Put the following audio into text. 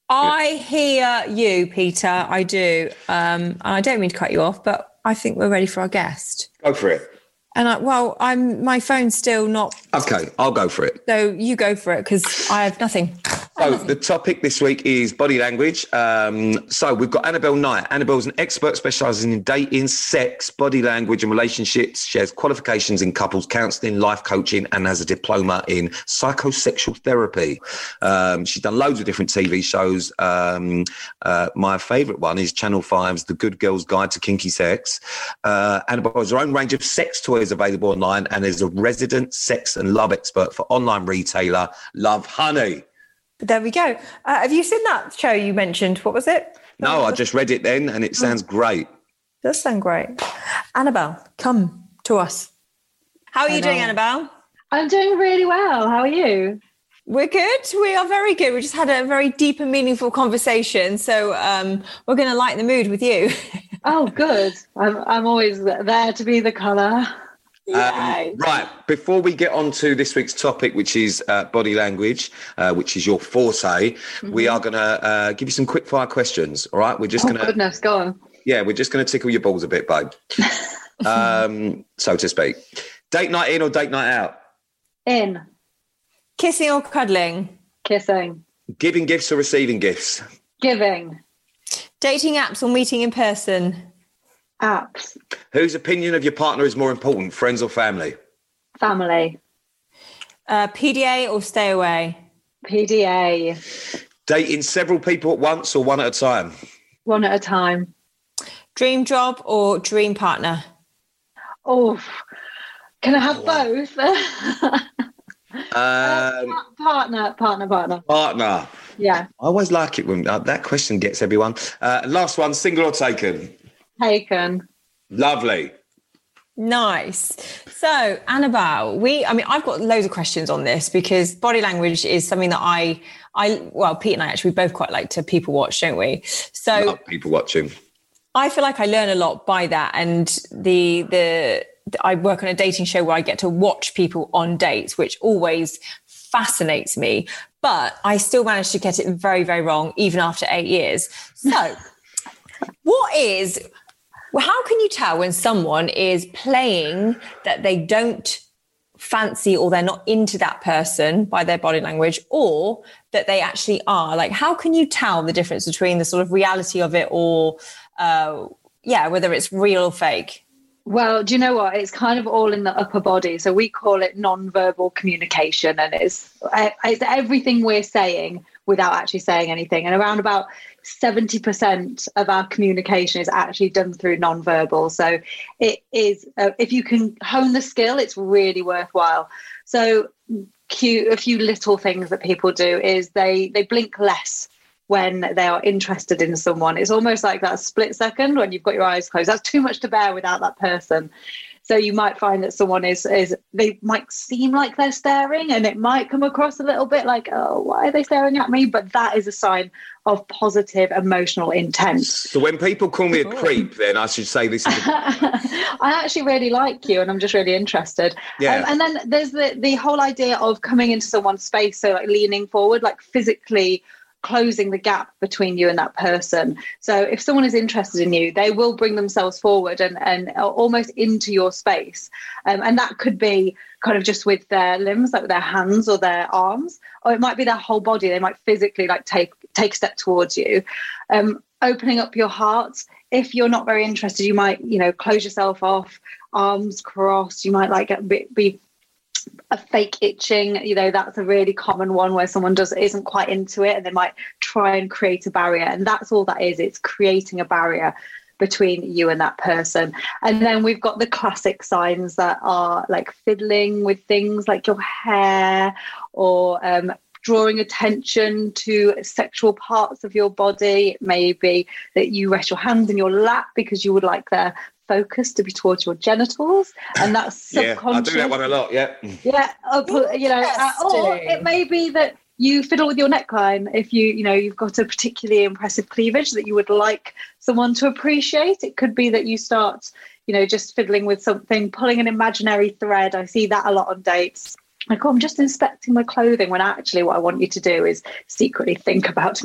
I hear you, Peter. I do. And I don't mean to cut you off, but I think we're ready for our guest. Go for it. And my phone's still not. Okay, I'll go for it. So you go for it because I have nothing. So the topic this week is body language. So we've got Annabelle Knight. Annabelle's an expert specialising in dating, sex, body language and relationships. She has qualifications in couples counselling, life coaching and has a diploma in psychosexual therapy. She's done loads of different TV shows. My favourite one is Channel 5's The Good Girl's Guide to Kinky Sex. Annabelle has her own range of sex toys available online and is a resident sex and love expert for online retailer Love Honey. There we go. Have you seen that show you mentioned? What was it? No, I just read it then and it sounds great. Does sound great. Annabelle, come to us. How are you doing, Annabelle? I'm doing really well. How are you? We're good. We are very good. We just had a very deep and meaningful conversation. So we're going to lighten the mood with you. Oh, good. I'm always there to be the colour. Right, before we get on to this week's topic, which is body language, which is your forte, we are going to give you some quick fire questions, all right? We're just going to... goodness, go on. Yeah, we're just going to tickle your balls a bit, babe, so to speak. Date night in or date night out? In. Kissing or cuddling? Kissing. Giving gifts or receiving gifts? Giving. Dating apps or meeting in person? Apps. Whose opinion of your partner is more important, friends or family? Family. PDA or stay away? PDA. Dating several people at once or one at a time? One at a time. Dream job or dream partner? Oh, can I have both? Partner. Yeah. I always like it when that question gets everyone. Last one, single or taken? Taken. Lovely. Nice. So, Annabelle, I've got loads of questions on this because body language is something that Pete and I actually both quite like to people watch, don't we? So love people watching. I feel like I learn a lot by that. And I work on a dating show where I get to watch people on dates, which always fascinates me. But I still manage to get it very, very wrong, even after 8 years. So how can you tell when someone is playing that they don't fancy or they're not into that person by their body language, or that they actually are? Like, how can you tell the difference between the sort of reality of it or, whether it's real or fake? Well, do you know what? It's kind of all in the upper body. So we call it non-verbal communication, and it's everything we're saying without actually saying anything. And around about 70% of our communication is actually done through non-verbal. So it is, if you can hone the skill, it's really worthwhile. So a few little things that people do is they blink less when they are interested in someone. It's almost like that split second when you've got your eyes closed. That's too much to bear without that person. So you might find that someone they might seem like they're staring, and it might come across a little bit like, oh, why are they staring at me? But that is a sign of positive emotional intent. So when people call me a creep, then I should say this is I actually really like you and I'm just really interested. Yeah. And then there's the whole idea of coming into someone's space, so like leaning forward, like physically closing the gap between you and that person. So if someone is interested in you, they will bring themselves forward and almost into your space. And that could be kind of just with their limbs, like with their hands or their arms, or it might be their whole body. They might physically like take a step towards you. Opening up your heart. If you're not very interested, you might, close yourself off, arms crossed. You might like be a fake itching, that's a really common one where someone isn't quite into it and they might try and create a barrier. And that's all that is. It's creating a barrier between you and that person. And then we've got the classic signs that are like fiddling with things like your hair or drawing attention to sexual parts of your body. It may be that you rest your hands in your lap because you would like their focus to be towards your genitals, and that's subconscious. I do that one a lot. Yeah. Or it may be that you fiddle with your neckline if you've got a particularly impressive cleavage that you would like someone to appreciate. It could be that you start, just fiddling with something, pulling an imaginary thread. I see that a lot on dates. Like, I'm just inspecting my clothing, when actually what I want you to do is secretly think about